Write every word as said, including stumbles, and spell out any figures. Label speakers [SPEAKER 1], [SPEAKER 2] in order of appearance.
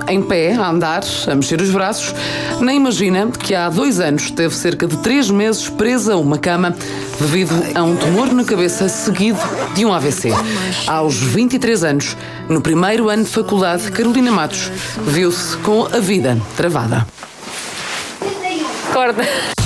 [SPEAKER 1] em pé, a andar, a mexer os braços, nem imagina que há dois anos teve cerca de três meses presa a uma cama devido a um tumor na cabeça seguido de um A V C. Aos vinte e três anos, no primeiro ano de faculdade, Carolina Matos viu-se com a vida travada.
[SPEAKER 2] Acorda.